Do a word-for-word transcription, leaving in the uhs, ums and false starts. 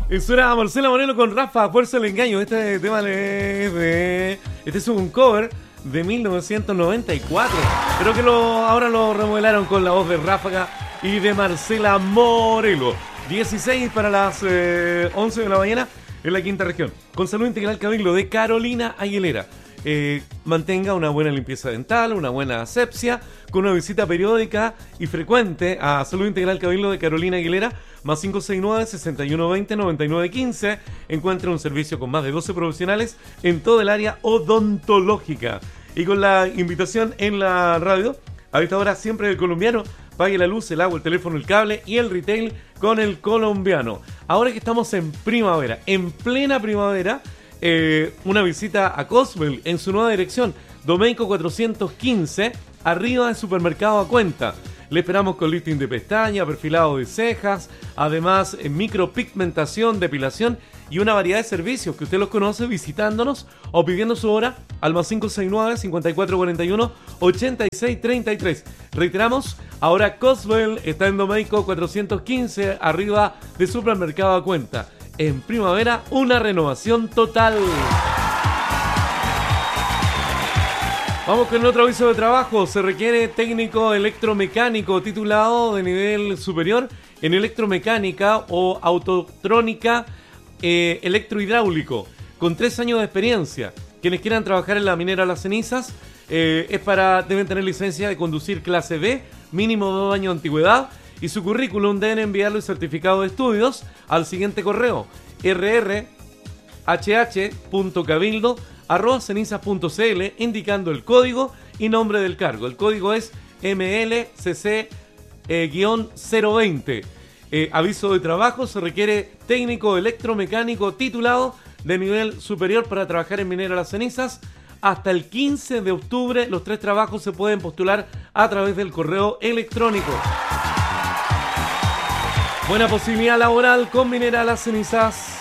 Eso era Marcela Moreno con Rafa, Fuerza del Engaño. Este tema le de... Este es un cover de mil novecientos noventa y cuatro. Creo que lo, ahora lo remodelaron con la voz de Ráfaga y de Marcela Moreno. dieciséis para las eh, once de la mañana en la quinta región. Con Salud Integral Cabildo de Carolina Aguilera. Eh, mantenga una buena limpieza dental, una buena asepsia, con una visita periódica y frecuente a Salud Integral Cabildo de Carolina Aguilera, más cinco seis nueve, seis uno dos cero, nueve nueve uno cinco. Encuentra un servicio con más de doce profesionales en todo el área odontológica. Y con la invitación en la radio, a esta hora siempre el colombiano, pague la luz, el agua, el teléfono, el cable y el retail con el colombiano. Ahora que estamos en primavera, en plena primavera, Eh, una visita a Coswell en su nueva dirección, Domeico cuatrocientos quince, arriba del supermercado a cuenta. Le esperamos con lifting de pestaña, perfilado de cejas, además eh, micropigmentación, depilación y una variedad de servicios que usted los conoce visitándonos o pidiendo su hora al más cinco seis nueve, cinco cuatro cuatro uno, ocho seis tres tres. Reiteramos, ahora Coswell está en Domeico cuatrocientos quince, arriba del supermercado a cuenta. En primavera, una renovación total. Vamos con otro aviso de trabajo. Se requiere técnico electromecánico titulado de nivel superior en electromecánica o autotrónica eh, electrohidráulico, con tres años de experiencia. Quienes quieran trabajar en la minera Las Cenizas, eh, es para, deben tener licencia de conducir clase B, mínimo dos años de antigüedad, y su currículum deben enviarlo y certificado de estudios al siguiente correo: r r h h punto cabildo arroba cenizas punto c l, indicando el código y nombre del cargo. El código es M L C C cero veinte. Eh, aviso de trabajo: se requiere técnico electromecánico titulado de nivel superior para trabajar en Minera Las Cenizas. Hasta el quince de octubre los tres trabajos se pueden postular a través del correo electrónico. Buena posibilidad laboral con Minera Las Cenizas.